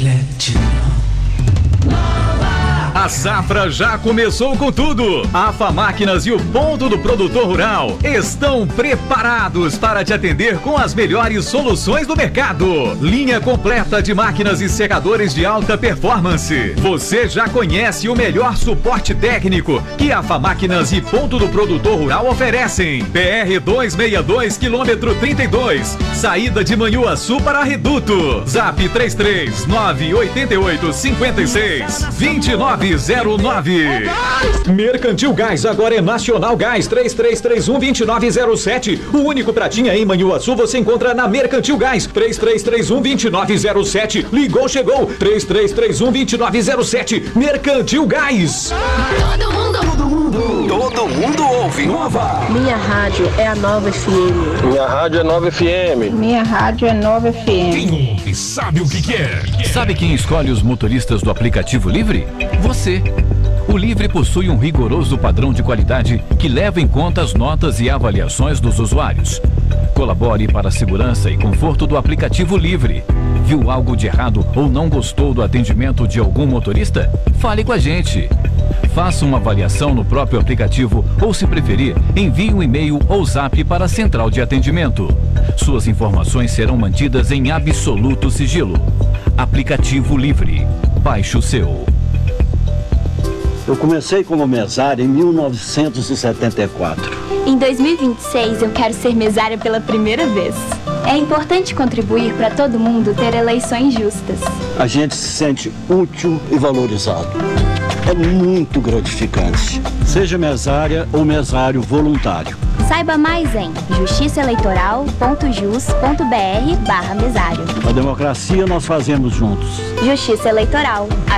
let you know. A safra já começou com tudo. A FAMáquinas e o Ponto do Produtor Rural estão preparados para te atender com as melhores soluções do mercado. Linha completa de máquinas e secadores de alta performance. Você já conhece o melhor suporte técnico que a FAMáquinas e Ponto do Produtor Rural oferecem. PR 262, quilômetro 32, saída de Manhuaçu para Reduto. Zap 33988562909. Mercantil Gás agora é Nacional Gás 3331-2907. O único pratinha em Manhuaçu você encontra na Mercantil Gás 3331-2907. Ligou, chegou 3331-2907. Mercantil Gás. Todo mundo ouve. Nova. Minha rádio é a Nova FM. Minha rádio é Nova FM. Minha rádio é Nova FM. Quem ouve sabe o que quer. Sabe quem escolhe os motoristas do aplicativo Livre? Você. O Livre possui um rigoroso padrão de qualidade que leva em conta as notas e avaliações dos usuários. Colabore para a segurança e conforto do aplicativo Livre. Viu algo de errado ou não gostou do atendimento de algum motorista? Fale com a gente. Faça uma avaliação no próprio aplicativo ou, se preferir, envie um e-mail ou zap para a central de atendimento. Suas informações serão mantidas em absoluto sigilo. Aplicativo Livre. Baixe o seu. Eu comecei como mesário em 1974. Em 2026 eu quero ser mesária pela primeira vez. É importante contribuir para todo mundo ter eleições justas. A gente se sente útil e valorizado. É muito gratificante. Seja mesária ou mesário voluntário. Saiba mais em justiçaeleitoral.jus.br/mesário. A democracia nós fazemos juntos. Justiça Eleitoral.